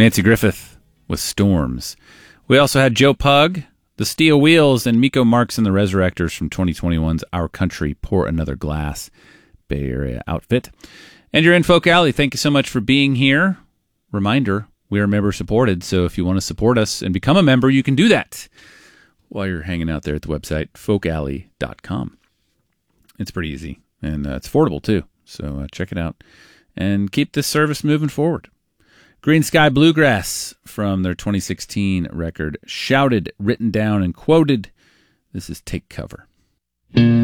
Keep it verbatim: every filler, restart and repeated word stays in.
Nancy Griffith with Storms. We also had Joe Pug, The Steel Wheels, and Miko Marks and the Resurrectors from twenty twenty-one's Our Country, Pour Another Glass, Bay Area outfit. And you're in Folk Alley. Thank you so much for being here. Reminder, we are member supported, so if you want to support us and become a member, you can do that while you're hanging out there at the website, folk alley dot com. It's pretty easy, and uh, it's affordable too, so uh, check it out and keep this service moving forward. Green Sky Bluegrass from their twenty sixteen record, Shouted, Written Down, and Quoted. This is Take Cover.